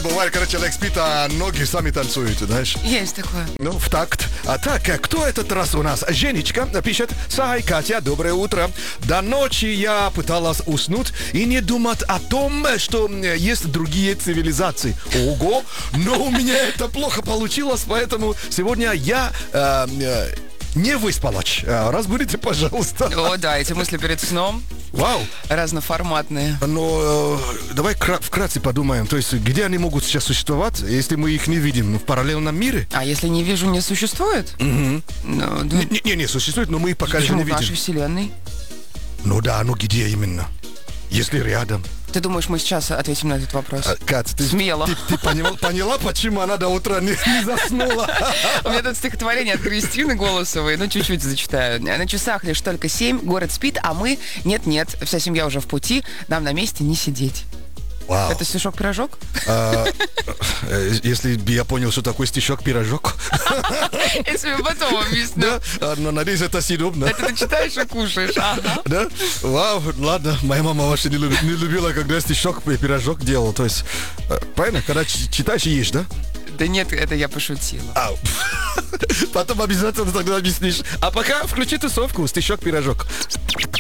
бывает, когда человек спит, а ноги сами танцуют, знаешь. Есть такое. Ну, в такт. А так, кто этот раз у нас? Женечка пишет: Сай, Катя, доброе утро. До ночи я пыталась уснуть и не думать о том, что есть другие цивилизации. Ого! Но у меня это плохо получилось, поэтому сегодня я не выспалась. Разбудите, пожалуйста. О, да, эти мысли перед сном Вау! разноформатные. Но давай вкратце подумаем. То есть, где они могут сейчас существовать, если мы их не видим? В параллельном мире? А если не вижу, не существует? Ну, да. Не существует, но мы их пока еще Почему не в видим. нашей вселенной? Ну да, ну где именно? Если рядом. Ты думаешь, мы сейчас ответим на этот вопрос? Кат, ты, Смело. ты поняла, почему она до утра не заснула? У меня тут стихотворение от Кристины Голосовой, ну, чуть-чуть зачитаю. На часах лишь только 7, город спит, а мы нет-нет, вся семья уже в пути, нам на месте не сидеть. Вау. Это стишок-пирожок? Если бы я понял, что такое стишок-пирожок. Я тебе потом объясню. Да, но надеюсь, это съедобно. Это ты читаешь и кушаешь, ага. Да? Вау, ладно, моя мама вообще не любила, когда стишок и пирожок делал. То есть, правильно, когда читаешь и ешь, да? Да нет, это я пошутила. Потом обязательно тогда объяснишь. А пока включи тусовку, стишок-пирожок.